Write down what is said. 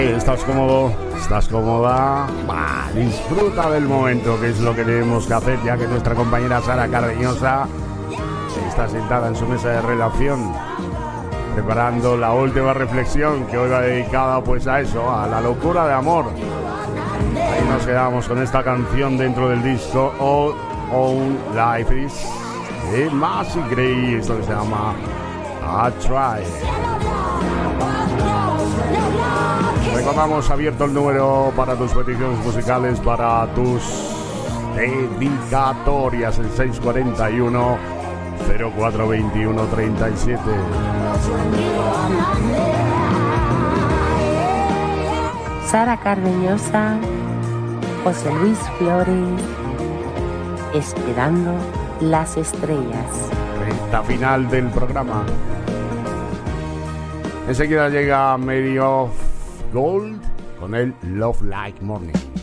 ¿Estás cómodo? ¿Estás cómoda? Disfruta del momento, que es lo que tenemos que hacer, ya que nuestra compañera Sara Cardeñosa está sentada en su mesa de redacción preparando la última reflexión, que hoy va dedicada pues a eso, a la locura de amor. Ahí nos quedamos con esta canción dentro del disco All Own Life Is de Macy Gray, esto que se llama A Try. Recordamos, abierto el número para tus peticiones musicales, para tus dedicatorias, el 641 0421 37. Sara Cardeñosa, José Luis Flores, esperando las estrellas. Recta final del programa. Enseguida llega Mary of Gold con el Love Like Morning.